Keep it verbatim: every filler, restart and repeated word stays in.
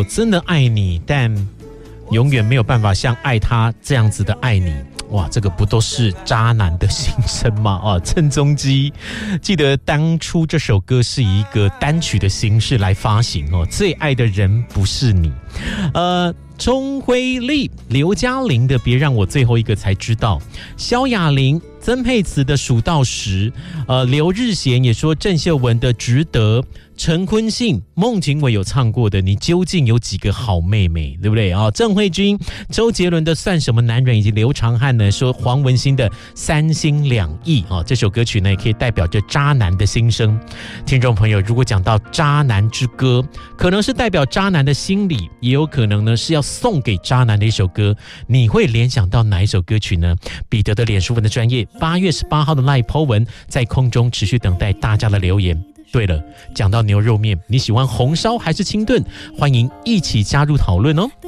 我真的爱你，但永远没有办法像爱他这样子的爱你。哇，这个不都是渣男的心声吗？啊，郑中基，记得当初这首歌是以一个单曲的形式来发行哦。最爱的人不是你，呃，钟辉丽、刘嘉玲的《别让我最后一个才知道》，萧亚玲、曾沛慈的《数到十》，呃，刘日贤也说郑秀文的《值得》。陈坤信、孟庭苇有唱过的《你究竟有几个好妹妹》，对不对啊？郑慧君、周杰伦的《算什么男人》，以及刘长汉呢说黄文兴的《三心两意》啊，这首歌曲呢也可以代表着渣男的心声。听众朋友，如果讲到渣男之歌，可能是代表渣男的心理，也有可能呢是要送给渣男的一首歌，你会联想到哪一首歌曲呢？彼得的脸书文的专业八月十八号的 Live po 文在空中持续等待大家的留言。对了，讲到牛肉面，你喜欢红烧还是清炖？欢迎一起加入讨论哦。